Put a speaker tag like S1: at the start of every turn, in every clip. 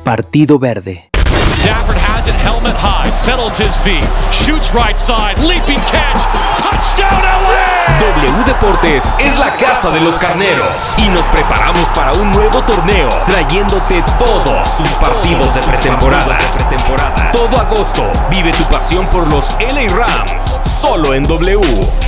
S1: Partido Verde.
S2: Stafford has it, helmet high, settles his feet, shoots right side, leaping catch, touchdown LA!
S3: W Deportes es la casa de los carneros y nos preparamos para un nuevo torneo, trayéndote todos sus partidos de pretemporada. Todo agosto, vive tu pasión por los LA Rams, solo en W.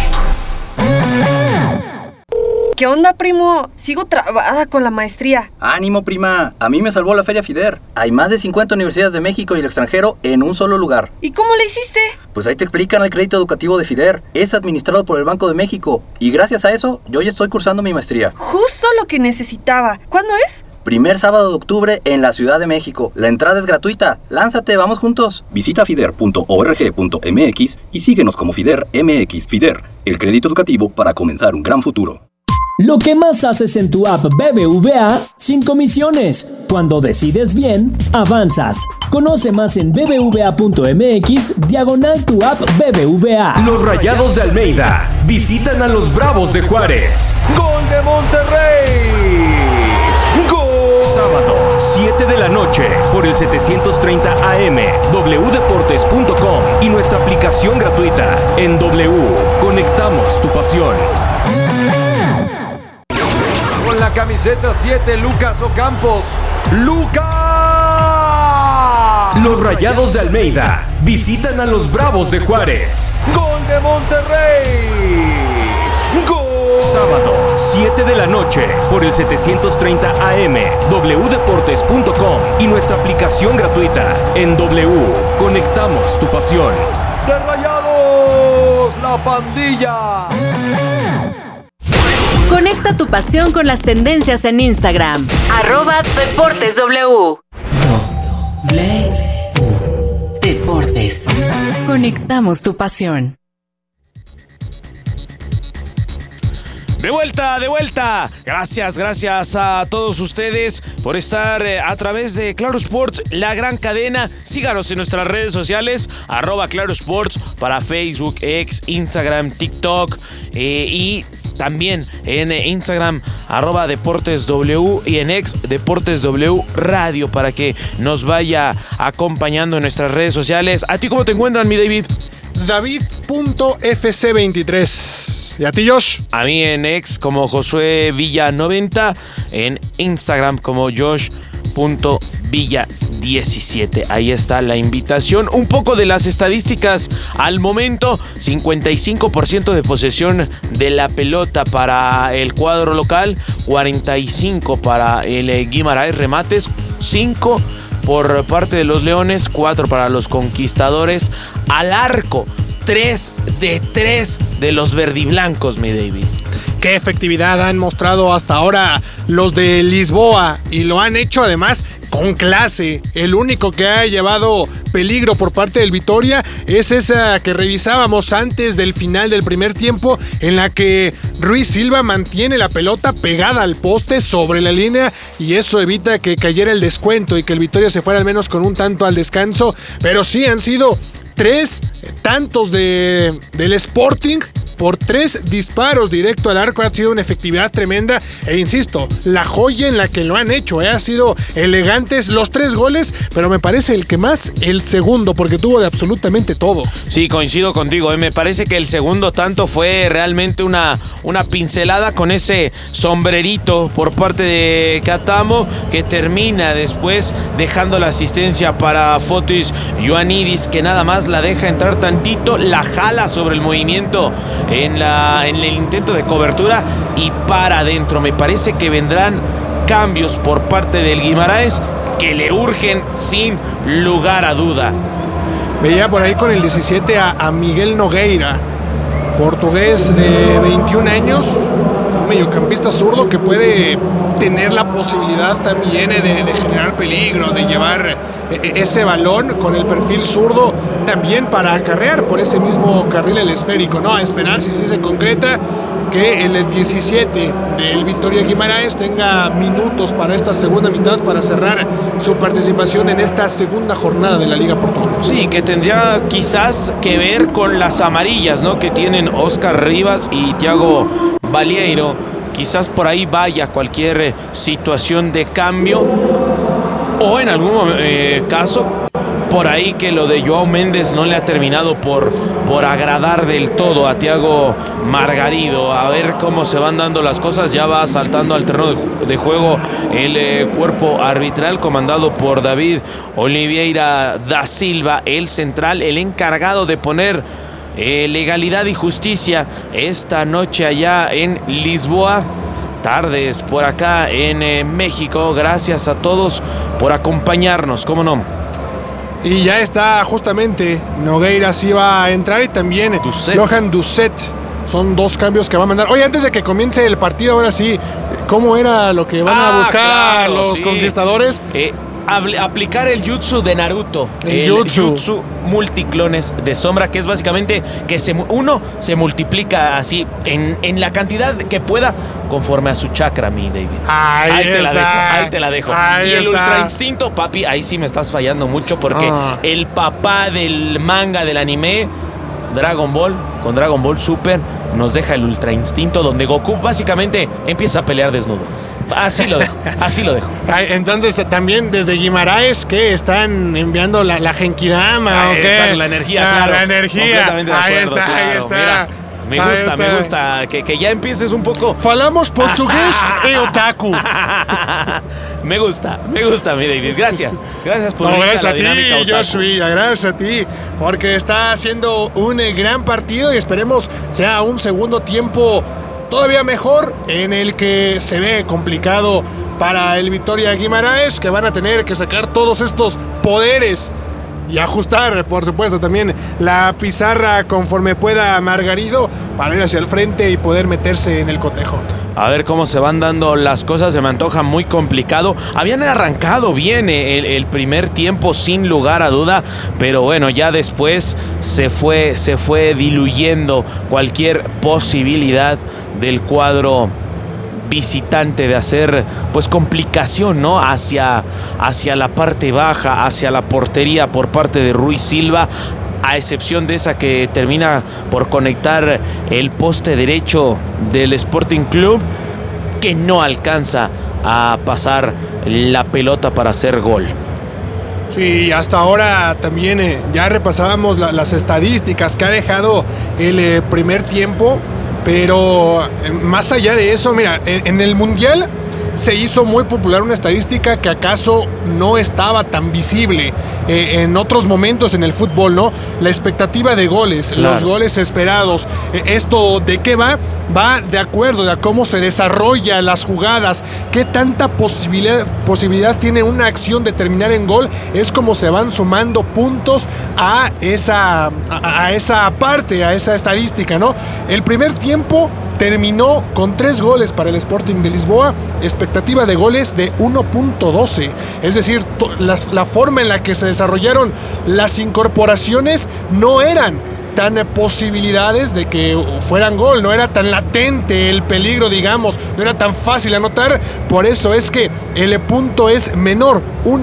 S4: ¿Qué onda, primo? Sigo trabada con la maestría.
S5: ¡Ánimo, prima! A mí me salvó la Feria FIDER. Hay más de 50 universidades de México y el extranjero en un solo lugar.
S4: ¿Y cómo le hiciste?
S5: Pues ahí te explican el crédito educativo de FIDER. Es administrado por el Banco de México. Y gracias a eso, yo ya estoy cursando mi maestría.
S4: Justo lo que necesitaba. ¿Cuándo es?
S5: Primer sábado de octubre en la Ciudad de México. La entrada es gratuita. Lánzate, vamos juntos. Visita fider.org.mx y síguenos como FIDER MX. FIDER, el crédito educativo para comenzar un gran futuro.
S6: Lo que más haces en tu app BBVA sin comisiones. Cuando decides bien, avanzas. Conoce más en bbva.mx/tu app BBVA.
S3: Los Rayados de Almeida visitan a los Bravos de Juárez.
S7: ¡Gol de Monterrey! ¡Gol!
S3: Sábado, 7 de la noche, por el 730 AM, wdeportes.com y nuestra aplicación gratuita. En W, conectamos tu pasión.
S7: Con la camiseta 7, Lucas Ocampos. ¡Lucas!
S3: Los Rayados de Almeida visitan a los Bravos de Juárez.
S7: ¡Gol de Monterrey! ¡Gol!
S3: Sábado, 7 de la noche, por el 730 AM, wdeportes.com y nuestra aplicación gratuita. En W, conectamos tu pasión.
S7: ¡De Rayados, la pandilla!
S8: Conecta tu pasión con las tendencias en Instagram. @DeportesW. Deportes. Conectamos tu pasión.
S2: De vuelta. Gracias a todos ustedes por estar a través de Claro Sports, la gran cadena. Síganos en nuestras redes sociales, @Claro Sports para Facebook, X, Instagram, TikTok y también en Instagram, @DeportesW y en X, DeportesW Radio, para que nos vaya acompañando en nuestras redes sociales. ¿A ti cómo te encuentran, mi David?
S9: David.fc23. ¿Y a ti, Josh?
S2: A mí en X como Josué Villa 90, en Instagram como Josh.Villa17. Ahí está la invitación. Un poco de las estadísticas al momento: 55% de posesión de la pelota para el cuadro local, 45% para el Guimaraes, remates 5 por parte de los Leones, 4 para los Conquistadores. Al arco, 3 de 3 de los verdiblancos, mi David.
S9: Qué efectividad han mostrado hasta ahora los de Lisboa, y lo han hecho además con clase. El único que ha llevado peligro por parte del Vitória es esa que revisábamos antes del final del primer tiempo, en la que Ruiz Silva mantiene la pelota pegada al poste sobre la línea, y eso evita que cayera el descuento y que el Vitória se fuera al menos con un tanto al descanso. Pero sí han sido 3 tantos del Sporting por 3 disparos directo al arco. Ha sido una efectividad tremenda, e insisto, la joya en la que lo han hecho, ha sido elegantes los 3 goles, pero me parece el que más el segundo, porque tuvo de absolutamente todo.
S2: Sí, coincido contigo, me parece que el segundo tanto fue realmente una pincelada con ese sombrerito por parte de Catamo, que termina después dejando la asistencia para Fotis Ioannidis, que nada más la deja entrar tantito, la jala sobre el movimiento en el intento de cobertura y para adentro. Me parece que vendrán cambios por parte del Guimaraes que le urgen sin lugar a duda.
S9: Veía por ahí con el 17 a Miguel Nogueira, portugués de 21 años, un mediocampista zurdo que puede tener la posibilidad también de generar peligro, de llevar ese balón con el perfil zurdo también para acarrear por ese mismo carril el esférico, ¿no? A esperar si se concreta que el 17 del Vitória Guimaraes tenga minutos para esta segunda mitad, para cerrar su participación en esta segunda jornada de la Liga Portuguesa.
S2: Sí, que tendría quizás que ver con las amarillas, ¿no?, que tienen Óscar Rivas y Thiago Balieiro. Quizás por ahí vaya cualquier situación de cambio. O en algún caso, por ahí que lo de Joao Méndez no le ha terminado por agradar del todo a Thiago Margarido. A ver cómo se van dando las cosas. Ya va saltando al terreno de juego el cuerpo arbitral comandado por David Oliveira da Silva, el central, el encargado de poner legalidad y justicia esta noche allá en Lisboa. Tardes por acá en México. Gracias a todos por acompañarnos, cómo no.
S9: Y ya está justamente Nogueira, sí va a entrar, y también Johan Duset. Son dos cambios que va a mandar. Oye, antes de que comience el partido, ahora sí, ¿cómo era lo que van a buscar los conquistadores?
S2: Aplicar el jutsu de Naruto. El jutsu multiclones de sombra, que es básicamente que uno se multiplica así en la cantidad que pueda conforme a su chakra, mi David. Ahí te la dejo. Y el ultra instinto, papi, ahí sí me estás fallando mucho, porque el papá del manga, del anime Dragon Ball, con Dragon Ball Super, nos deja el ultra instinto, donde Goku básicamente empieza a pelear desnudo. Así lo dejo.
S9: Entonces, también desde Guimaraes, ¿qué? ¿Están enviando la Genkidama o qué?
S2: La energía, claro.
S9: La energía. Ahí está.
S2: Mira, me gusta que ya empieces un poco.
S9: Falamos portugués e otaku.
S2: Me gusta, mi David. Gracias por
S9: gracias a ti,
S2: Joshua.
S9: Gracias a ti, porque está haciendo un gran partido y esperemos sea un segundo tiempo todavía mejor, en el que se ve complicado para el Vitória Guimaraes, que van a tener que sacar todos estos poderes y ajustar, por supuesto, también la pizarra conforme pueda Margarido, para ir hacia el frente y poder meterse en el cotejo.
S2: A ver cómo se van dando las cosas, se me antoja muy complicado. Habían arrancado bien el primer tiempo, sin lugar a duda, pero bueno, ya después se fue diluyendo cualquier posibilidad del cuadro visitante de hacer pues complicación, ¿no? hacia la parte baja, hacia la portería por parte de Rui Silva, a excepción de esa que termina por conectar el poste derecho del Sporting Club, que no alcanza a pasar la pelota para hacer gol.
S9: Sí, hasta ahora también ya repasábamos las estadísticas que ha dejado el primer tiempo. Pero más allá de eso, mira, en el Mundial se hizo muy popular una estadística que acaso no estaba tan visible en otros momentos en el fútbol, ¿no? La expectativa de goles, claro. Los goles esperados. ¿Esto de qué va? Va de acuerdo a cómo se desarrolla las jugadas, qué tanta posibilidad tiene una acción de terminar en gol. Es como se van sumando puntos a esa parte, a esa estadística, ¿no? El primer tiempo terminó con 3 goles para el Sporting de Lisboa, expectativa de goles de 1.12. Es decir, la forma en la que se desarrollaron las incorporaciones no eran tan posibilidades de que fueran gol, no era tan latente el peligro, digamos, no era tan fácil anotar. Por eso es que el punto es menor,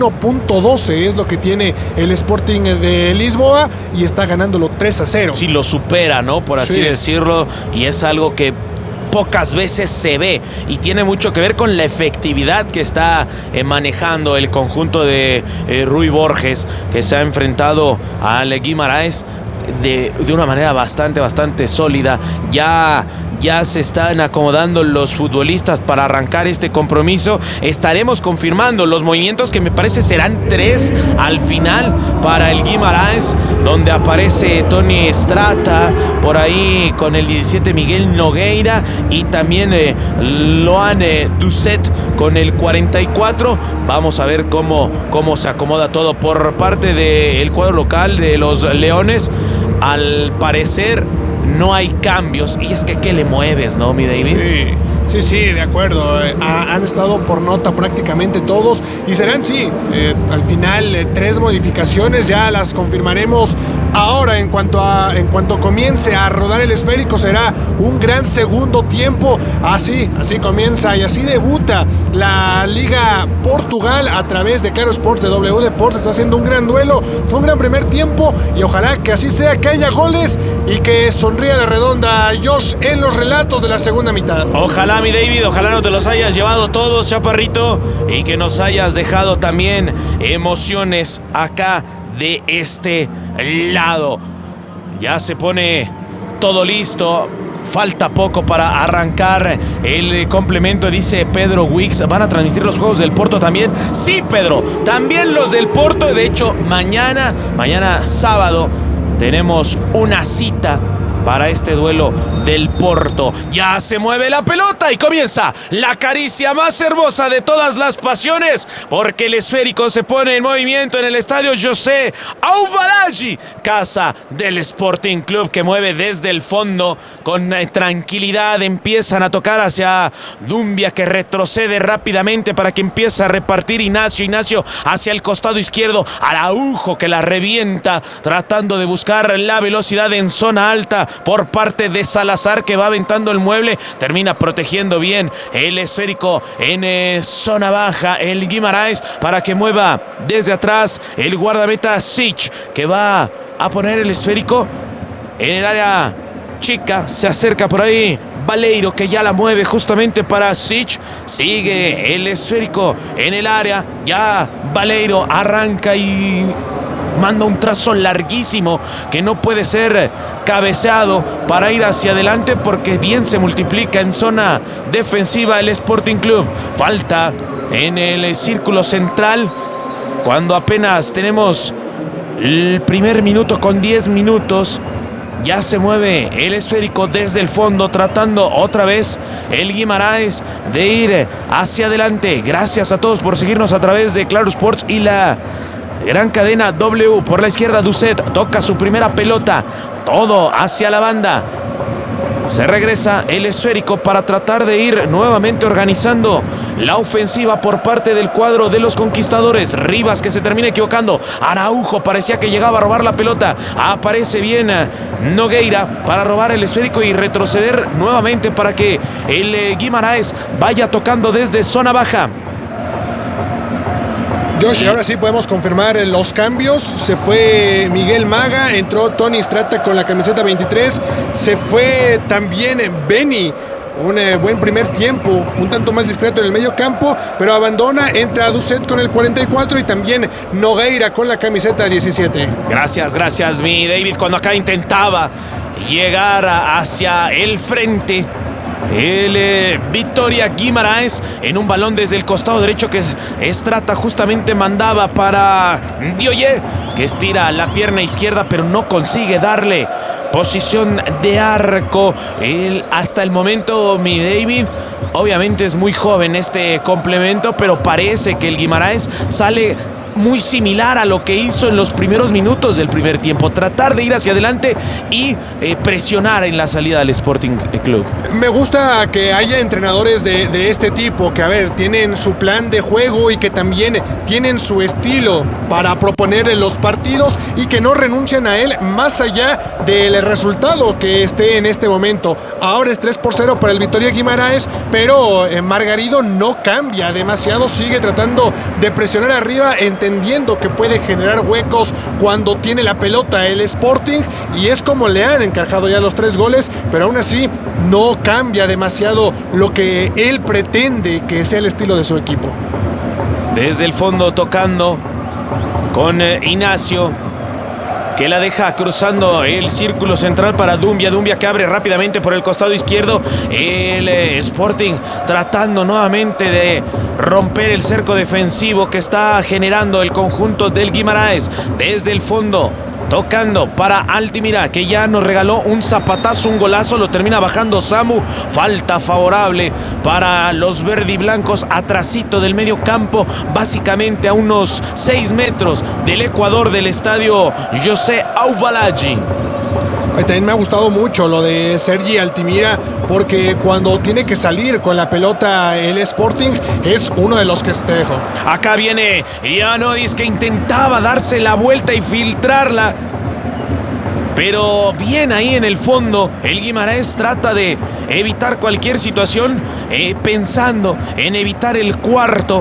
S9: 1.12 es lo que tiene el Sporting de Lisboa, y está ganándolo 3-0.
S2: Sí, lo supera, ¿no? Por así decirlo, y es algo que pocas veces se ve, y tiene mucho que ver con la efectividad que está manejando el conjunto de Rui Borges, que se ha enfrentado al Guimaraes de una manera bastante sólida. Ya se están acomodando los futbolistas para arrancar este compromiso. Estaremos confirmando los movimientos, que me parece serán 3 al final para el Guimaraes, donde aparece Tony Strata, por ahí con el 17 Miguel Nogueira, y también Loan Duset con el 44. Vamos a ver cómo se acomoda todo por parte del cuadro local de los Leones. Al parecer no hay cambios, y es que ¿qué le mueves, no, mi David?
S9: Sí, de acuerdo. Han estado por nota prácticamente todos, y serán, al final 3 modificaciones. Ya las confirmaremos ahora. En cuanto comience a rodar el esférico, será un gran segundo tiempo. Así comienza y así debuta la Liga Portugal a través de Claro Sports, de W Deportes. Está haciendo un gran duelo. Fue un gran primer tiempo, y ojalá que así sea, que haya goles y que sonría la redonda Josh en los relatos de la segunda mitad.
S2: Ojalá Ojalá, mi David, ojalá no te los hayas llevado todos, chaparrito, y que nos hayas dejado también emociones acá de este lado. Ya se pone todo listo. Falta poco para arrancar el complemento, dice Pedro Wicks. ¿Van a transmitir los juegos del Porto también? Sí, Pedro, también los del Porto. De hecho, mañana sábado, tenemos una cita para este duelo del Porto. Ya se mueve la pelota y comienza la caricia más hermosa de todas las pasiones, porque el esférico se pone en movimiento en el estadio José Alvalade, casa del Sporting Club, que mueve desde el fondo con tranquilidad. Empiezan a tocar hacia Dumbia, que retrocede rápidamente para que empiece a repartir Ignacio hacia el costado izquierdo. Araujo, que la revienta tratando de buscar la velocidad en zona alta por parte de Salazar, que va aventando el mueble, termina protegiendo bien el esférico en zona baja el Guimaraes, para que mueva desde atrás el guardameta Sich, que va a poner el esférico en el área chica. Se acerca por ahí Baleiro, que ya la mueve justamente para Sich. Sigue el esférico en el área, ya Baleiro arranca y manda un trazo larguísimo que no puede ser cabeceado para ir hacia adelante, porque bien se multiplica en zona defensiva el Sporting Club. Falta en el círculo central cuando apenas tenemos el primer minuto con 10 minutos. Ya se mueve el esférico desde el fondo, tratando otra vez el Guimaraes de ir hacia adelante. Gracias a todos por seguirnos a través de Claro Sports y la gran cadena W. Por la izquierda, Doucet toca su primera pelota, todo hacia la banda. Se regresa el esférico para tratar de ir nuevamente organizando la ofensiva por parte del cuadro de los conquistadores. Rivas, que se termina equivocando. Araujo parecía que llegaba a robar la pelota. Aparece bien Nogueira para robar el esférico y retroceder nuevamente para que el Guimaraes vaya tocando desde zona baja.
S9: Josh, y ahora sí podemos confirmar los cambios. Se fue Miguel Maga, entró Tony Strata con la camiseta 23, se fue también Beni. Un buen primer tiempo, un tanto más discreto en el medio campo, pero abandona, entra Doucet con el 44 y también Nogueira con la camiseta 17.
S2: Gracias, mi David. Cuando acá intentaba llegar hacia el frente el Vitória Guimaraes en un balón desde el costado derecho que Strata justamente mandaba para Dioye, que estira la pierna izquierda pero no consigue darle posición de arco. Hasta el momento, mi David, obviamente es muy joven este complemento, pero parece que el Guimaraes sale muy similar a lo que hizo en los primeros minutos del primer tiempo, tratar de ir hacia adelante y presionar en la salida del Sporting Club.
S9: Me gusta que haya entrenadores de este tipo, que a ver, tienen su plan de juego y que también tienen su estilo para proponer en los partidos y que no renuncian a él más allá del resultado que esté en este momento. Ahora es 3-0 para el Vitória Guimaraes, pero Margarido no cambia demasiado, sigue tratando de presionar arriba, entendiendo que puede generar huecos cuando tiene la pelota el Sporting, y es como le han encajado ya los 3 goles, pero aún así no cambia demasiado lo que él pretende que sea el estilo de su equipo.
S2: Desde el fondo tocando con Ignacio, que la deja cruzando el círculo central para Dumbia, que abre rápidamente por el costado izquierdo. El Sporting tratando nuevamente de romper el cerco defensivo que está generando el conjunto del Guimaraes. Desde el fondo tocando para Altimira, que ya nos regaló un zapatazo, un golazo, lo termina bajando Samu. Falta favorable para los verdiblancos, atrasito del medio campo, básicamente a unos 6 metros del Ecuador del estadio José Alvalade.
S9: También me ha gustado mucho lo de Sergi Altimira, porque cuando tiene que salir con la pelota el Sporting es uno de los que te dejo.
S2: Acá viene Ioannidis, que intentaba darse la vuelta y filtrarla, pero bien ahí en el fondo el Guimaraes trata de evitar cualquier situación, pensando en evitar el cuarto.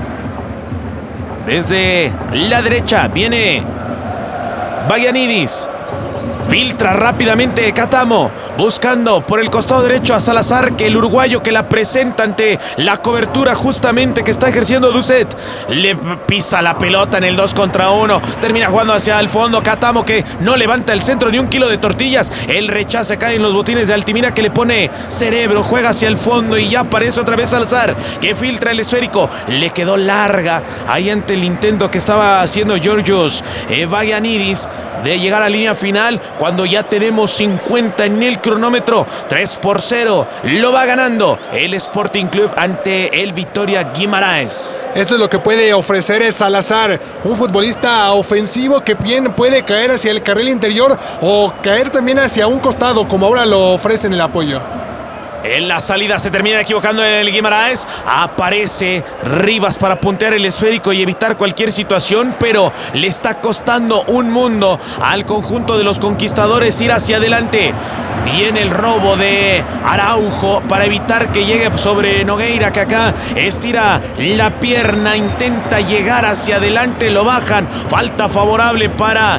S2: Desde la derecha viene Ioannidis. Filtra rápidamente Catamo. buscando por el costado derecho a Salazar, que el uruguayo que la presenta ante la cobertura justamente que está ejerciendo Doucet, le pisa la pelota en el 2 contra 1, termina jugando hacia el fondo. Catamo, que no levanta el centro ni un kilo de tortillas, el rechace cae en los botines de Altimira, que le pone cerebro, juega hacia el fondo y ya aparece otra vez Salazar, que filtra el esférico, le quedó larga ahí ante el intento que estaba haciendo Georgios Vagianidis de llegar a línea final, cuando ya tenemos 50 en el cronómetro. 3-0 lo va ganando el Sporting Club ante el Vitória Guimarães.
S9: Esto es lo que puede ofrecer Salazar, un futbolista ofensivo que bien puede caer hacia el carril interior o caer también hacia un costado, como ahora lo ofrece en el apoyo.
S2: En la salida se termina equivocando el Guimarães. Aparece Rivas para puntear el esférico y evitar cualquier situación, pero le está costando un mundo al conjunto de los conquistadores ir hacia adelante. Viene el robo de Araujo para evitar que llegue sobre Nogueira, que acá estira la pierna, intenta llegar hacia adelante, lo bajan. Falta favorable para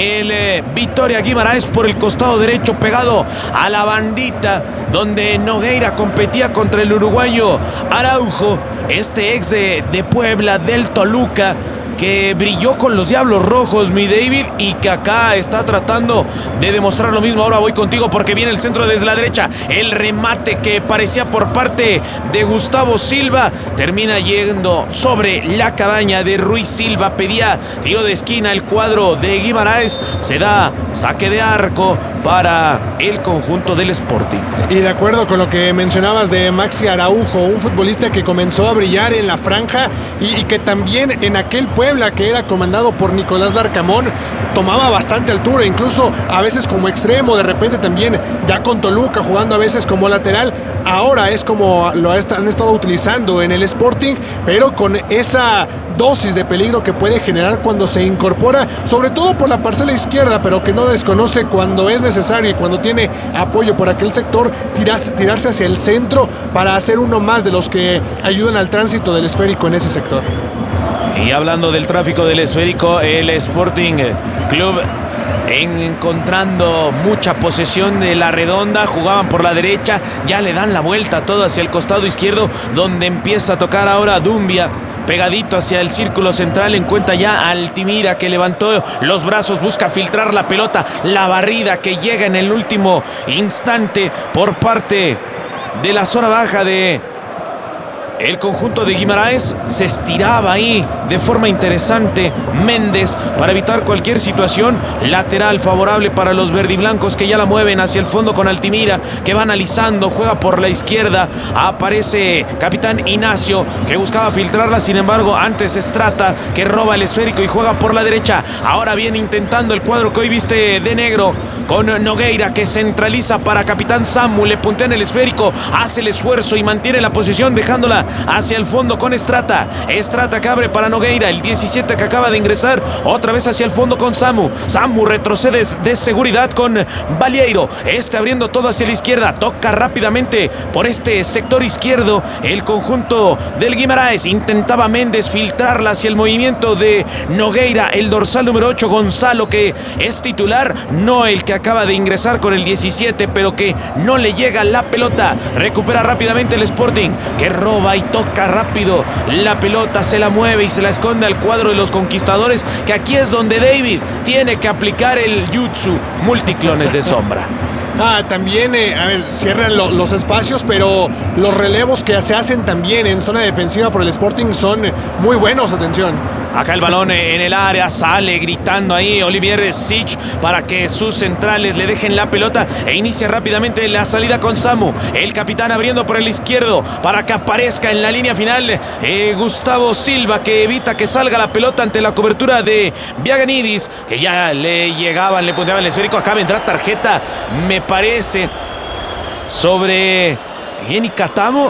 S2: el Vitória Guimarães por el costado derecho, pegado a la bandita, donde Nogueira competía contra el uruguayo Araujo, este ex de Puebla, del Toluca, que brilló con los Diablos Rojos, mi David, y que acá está tratando de demostrar lo mismo. Ahora voy contigo porque viene el centro desde la derecha, el remate que parecía por parte de Gustavo Silva, termina yendo sobre la cabaña de Ruiz Silva, pedía tiro de esquina el cuadro de Guimarães, se da saque de arco para el conjunto del Sporting.
S9: Y de acuerdo con lo que mencionabas de Maxi Araujo, un futbolista que comenzó a brillar en la franja y que también en aquel Puebla, que era comandado por Nicolás Larcamón, tomaba bastante altura, incluso a veces como extremo, de repente también ya con Toluca jugando a veces como lateral. Ahora es como lo han estado utilizando en el Sporting, pero con esa dosis de peligro que puede generar cuando se incorpora, sobre todo por la parcela izquierda, pero que no desconoce cuando es necesario y cuando tiene apoyo por aquel sector, tirarse hacia el centro para hacer uno más de los que ayudan al tránsito del esférico en ese sector.
S2: Y hablando del tráfico del esférico, el Sporting Club encontrando mucha posesión de la redonda, jugaban por la derecha, ya le dan la vuelta todo hacia el costado izquierdo, donde empieza a tocar ahora Dumbia, pegadito hacia el círculo central, encuentra ya a Altimira, que levantó los brazos, busca filtrar la pelota, la barrida que llega en el último instante por parte de la zona baja de el conjunto de Guimarães. Se estiraba ahí de forma interesante Méndez para evitar cualquier situación. Lateral favorable para los verdiblancos, que ya la mueven hacia el fondo con Altimira, que va analizando, juega por la izquierda. Aparece Capitán Ignacio, que buscaba filtrarla, sin embargo antes Estrata, que roba el esférico y juega por la derecha. Ahora viene intentando el cuadro que hoy viste de negro con Nogueira, que centraliza para Capitán Samu, le puntea en el esférico, hace el esfuerzo y mantiene la posición, dejándola hacia el fondo con Estrata. Estrata que abre para Nogueira, el 17 que acaba de ingresar, otra vez hacia el fondo con Samu. Samu retrocede de seguridad con Balieiro, abriendo todo hacia la izquierda, toca rápidamente por este sector izquierdo el conjunto del Guimarães. Intentaba Méndez filtrarla hacia el movimiento de Nogueira, el dorsal número 8 Gonzalo, que es titular, no el que acaba de ingresar con el 17, pero que no le llega la pelota. Recupera rápidamente el Sporting, que roba y toca rápido la pelota, se la mueve y se la esconde al cuadro de los conquistadores, que aquí es donde David tiene que aplicar el jutsu multiclones de sombra.
S9: También, cierran los espacios, pero los relevos que se hacen también en zona defensiva por el Sporting son muy buenos, atención.
S2: Acá el balón en el área, sale gritando ahí Olivier Sich para que sus centrales le dejen la pelota e inicia rápidamente la salida con Samu, el capitán abriendo por el izquierdo para que aparezca en la línea final Gustavo Silva, que evita que salga la pelota ante la cobertura de Vagianidis, que ya le llegaban, le punteaban el esférico. Acá vendrá tarjeta, me parece, sobre Jenny Catamo.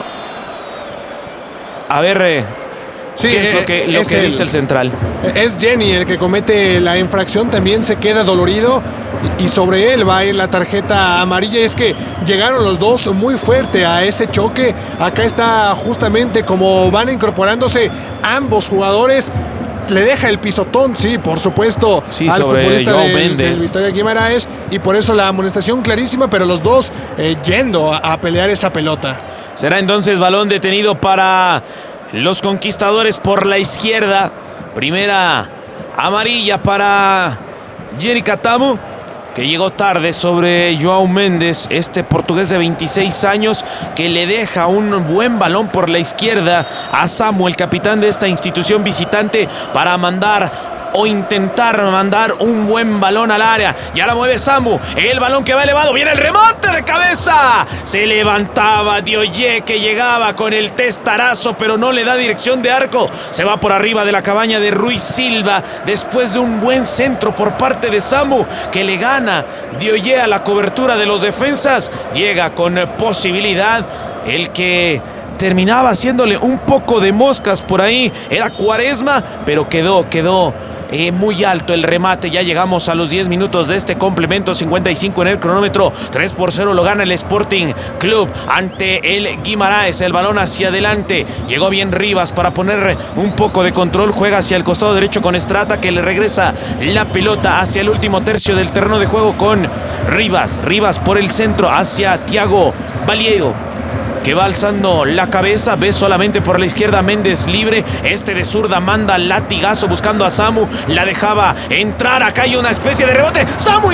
S2: A ver, sí, ¿qué es lo que dice el central?
S9: Es Jenny el que comete la infracción, también se queda dolorido y sobre él va a ir la tarjeta amarilla. Es que llegaron los dos muy fuerte a ese choque. Acá está justamente como van incorporándose ambos jugadores. le deja el pisotón, sí, por supuesto,
S2: sí,
S9: al
S2: sobre
S9: futbolista
S2: Joao
S9: del
S2: Méndez.
S9: Vitória Guimaraes, y por eso la amonestación clarísima, pero los dos yendo a pelear esa pelota.
S2: Será entonces balón detenido para los conquistadores por la izquierda. Primera amarilla para Jenny Catamo, que llegó tarde sobre Joao Méndez, este portugués de 26 años, que le deja un buen balón por la izquierda a Samu, el capitán de esta institución visitante, para mandar o intentar mandar un buen balón al área. Ya la mueve Samu, el balón que va elevado, viene el remate de cabeza, se levantaba Dioye, que llegaba con el testarazo, pero no le da dirección de arco, se va por arriba de la cabaña de Ruiz Silva, después de un buen centro por parte de Samu, que le gana Dioye a la cobertura de los defensas, llega con posibilidad, el que terminaba haciéndole un poco de moscas por ahí era Cuaresma, pero quedó muy alto el remate. Ya llegamos a los 10 minutos de este complemento, 55 en el cronómetro. 3-0 lo gana el Sporting Club ante el Guimaraes. El balón hacia adelante, llegó bien Rivas para poner un poco de control, juega hacia el costado derecho con Estrata, que le regresa la pelota hacia el último tercio del terreno de juego con Rivas por el centro hacia Thiago Balieiro, que va alzando la cabeza, ve solamente por la izquierda Méndez libre, este de zurda manda latigazo buscando a Samu, la dejaba entrar, acá hay una especie de rebote, Samu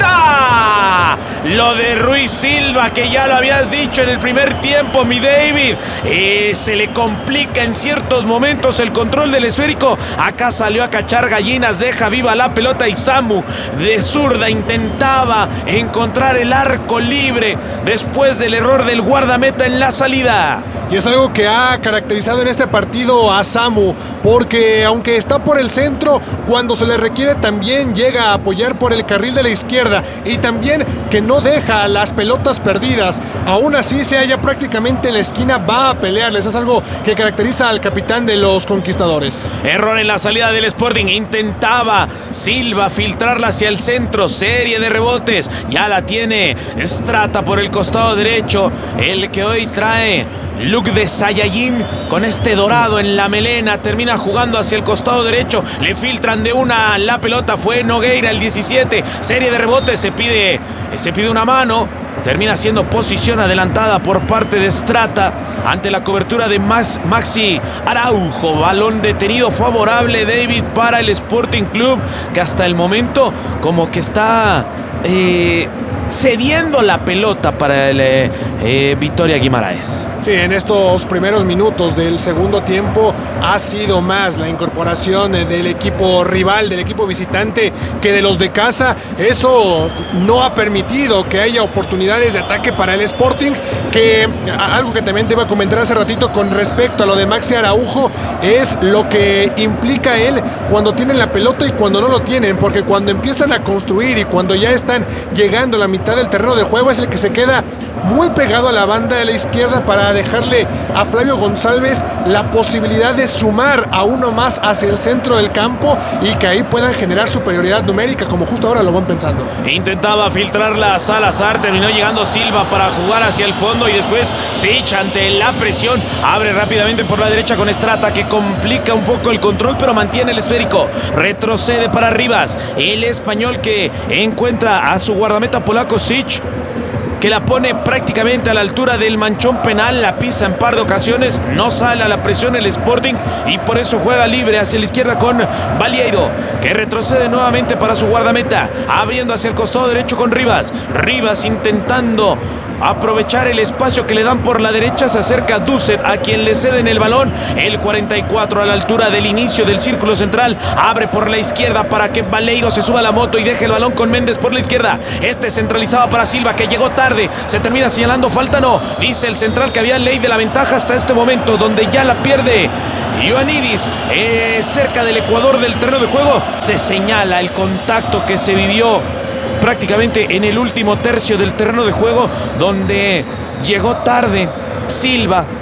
S2: intenta lo de Ruiz Silva, que ya lo habías dicho en el primer tiempo, mi David, se le complica en ciertos momentos el control del esférico, acá salió a cachar gallinas, deja viva la pelota y Samu de zurda intentaba encontrar el arco libre después del error del guardameta en la salida.
S9: Y es algo que ha caracterizado en este partido a Samu, porque aunque está por el centro, cuando se le requiere también llega a apoyar por el carril de la izquierda, y también que no deja las pelotas perdidas. Aún así se halla prácticamente en la esquina, va a pelearles. Es algo que caracteriza al capitán de los conquistadores.
S2: Error en la salida del Sporting, intentaba Silva filtrarla hacia el centro, serie de rebotes, ya la tiene Estrata por el costado derecho, el que hoy trae look de Saiyajin con este dorado en la melena, termina jugando hacia el costado derecho, le filtran de una la pelota, fue Nogueira el 17, serie de rebotes, se pide una mano, termina siendo posición adelantada por parte de Estrata ante la cobertura de Maxi Araujo, balón detenido favorable, David, para el Sporting Club, que hasta el momento como que está cediendo la pelota para el Vitória Guimaraes.
S9: Sí, en estos primeros minutos del segundo tiempo ha sido más la incorporación del equipo rival, del equipo visitante, que de los de casa. Eso no ha permitido que haya oportunidades de ataque para el Sporting, que algo que también te iba a comentar hace ratito con respecto a lo de Maxi Araujo, es lo que implica él cuando tienen la pelota y cuando no lo tienen, porque cuando empiezan a construir y cuando ya están llegando a la mitad del terreno de juego, es el que se queda muy pegado a la banda de la izquierda para dejarle a Flavio González la posibilidad de sumar a uno más hacia el centro del campo y que ahí puedan generar superioridad numérica, como justo ahora lo van pensando.
S2: Intentaba filtrarla a Salazar, terminó llegando Silva para jugar hacia el fondo y después Sich, ante la presión, abre rápidamente por la derecha con Estrata, que complica un poco el control pero mantiene el esférico, retrocede para Rivas, el español que encuentra a su guardameta polaco Sich, que la pone prácticamente a la altura del manchón penal, la pisa en par de ocasiones, no sale a la presión el Sporting y por eso juega libre hacia la izquierda con Balieiro, que retrocede nuevamente para su guardameta, abriendo hacia el costado derecho con Rivas intentando aprovechar el espacio que le dan por la derecha, se acerca Duset, a quien le ceden el balón, el 44 a la altura del inicio del círculo central, abre por la izquierda para que Balieiro se suba a la moto y deje el balón con Méndez por la izquierda, centralizado para Silva, que llegó tarde, se termina señalando falta, no, dice el central que había ley de la ventaja hasta este momento, donde ya la pierde Ioannidis, cerca del ecuador del terreno de juego, se señala el contacto que se vivió prácticamente en el último tercio del terreno de juego, donde llegó tarde Silva